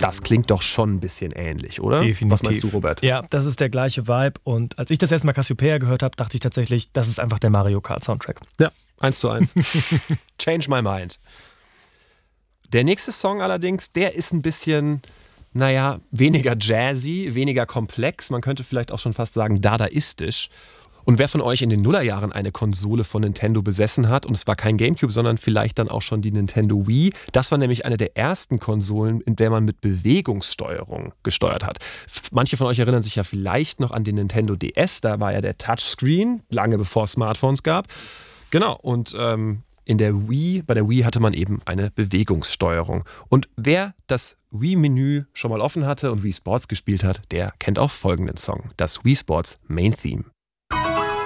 Das klingt doch schon ein bisschen ähnlich, oder? Definitiv. Was meinst du, Robert? Ja, das ist der gleiche Vibe. Und als ich das erstmal Cassiopeia gehört habe, dachte ich tatsächlich, das ist einfach der Mario Kart Soundtrack. Ja, 1:1. Change my mind. Der nächste Song allerdings, der ist ein bisschen, weniger jazzy, weniger komplex. Man könnte vielleicht auch schon fast sagen dadaistisch. Und wer von euch in den Nullerjahren eine Konsole von Nintendo besessen hat, und es war kein Gamecube, sondern vielleicht dann auch schon die Nintendo Wii, das war nämlich eine der ersten Konsolen, in der man mit Bewegungssteuerung gesteuert hat. Manche von euch erinnern sich ja vielleicht noch an den Nintendo DS, da war ja der Touchscreen, lange bevor es Smartphones gab. Genau, und bei der Wii hatte man eben eine Bewegungssteuerung. Und wer das Wii-Menü schon mal offen hatte und Wii Sports gespielt hat, der kennt auch folgenden Song, das Wii Sports Main Theme.